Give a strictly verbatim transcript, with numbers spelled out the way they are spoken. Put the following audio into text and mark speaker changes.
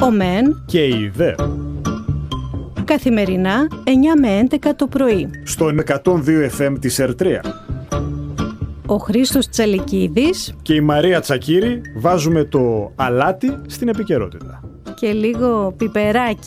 Speaker 1: ο μεν
Speaker 2: και η δε.
Speaker 1: Καθημερινά εννιά με έντεκα το πρωί.
Speaker 2: Στον εκατόν δύο εφ εμ της Ερτρία.
Speaker 1: Ο Χρήστος Τσαλικίδης
Speaker 2: Και η Μαρία Τσακύρη βάζουμε το αλάτι στην επικαιρότητα.
Speaker 1: και λίγο πιπεράκι.